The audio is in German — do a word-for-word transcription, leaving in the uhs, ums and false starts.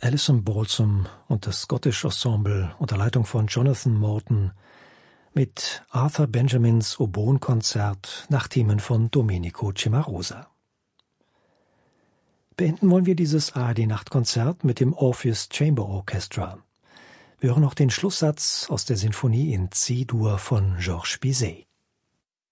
Alison Balsam und das Scottish Ensemble unter Leitung von Jonathan Morton mit Arthur Benjamins Oboenkonzert nach Themen von Domenico Cimarosa. Beenden wollen wir dieses A R D-Nachtkonzert mit dem Orpheus Chamber Orchestra. Wir hören noch den Schlusssatz aus der Sinfonie in C-Dur von Georges Bizet.